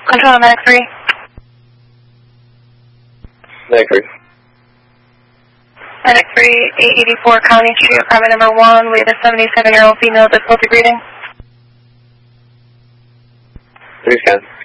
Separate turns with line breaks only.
Control Medic 3.
Medic 3.
Medic 3, 884 County Street, apartment number 1. We have a 77-year-old female difficulty breathing.
3 scan.